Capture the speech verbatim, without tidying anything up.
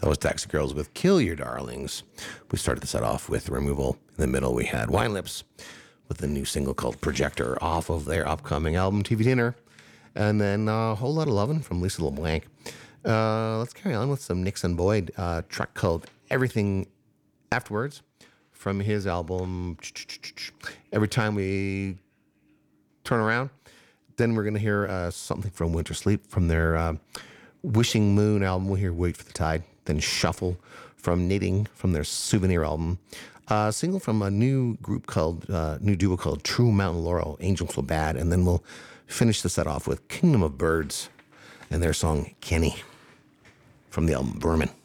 That was Taxi Girls with Kill Your Darlings. We started the set off with Removal. In the middle, we had Wine Lips with a new single called Projector off of their upcoming album, T V Dinner. And then uh, a whole lot of lovin' from Lisa LeBlanc. Uh, let's carry on with some Nixon Boyd, uh, track called Everything Afterwards from his album Every Time We Turn Around. Then we're going to hear uh, something from Winter Sleep from their uh, Wishing Moon album. We'll hear Wait for the Tide. Then Shuffle from Knitting from their Souvenir album. A uh, single from a new group called, uh, new duo called True Mountain Laurel, Angel So Bad. And then we'll finish the set off with Kingdom of Birds and their song Kenny from the album Berman.